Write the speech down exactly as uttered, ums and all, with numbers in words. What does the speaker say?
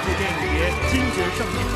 部电影节金爵盛典